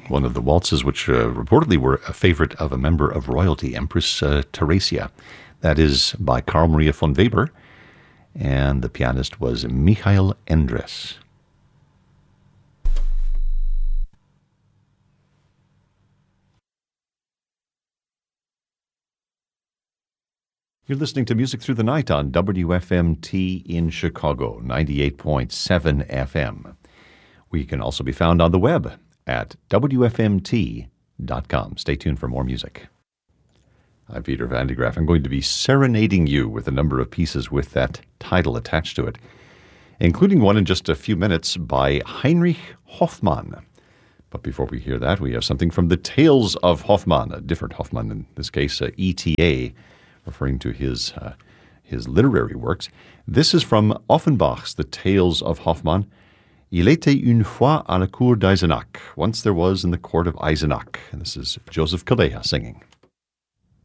one of the waltzes which reportedly were a favorite of a member of royalty, Empress Theresia. That is by Carl Maria von Weber, and the pianist was Michael Endres. You're listening to Music Through the Night on WFMT in Chicago, 98.7 FM. We can also be found on the web at WFMT.com. Stay tuned for more music. I'm Peter Van de Graaff. I'm going to be serenading you with a number of pieces with that title attached to it, including one in just a few minutes by Heinrich Hoffmann. But before we hear that, we have something from the Tales of Hoffmann, a different Hoffmann, in this case, ETA, referring to his literary works. This is from Offenbach's The Tales of Hoffmann. Il était une fois à la cour d'Eisenach. Once there was in the court of Eisenach. And this is Joseph Calleja singing.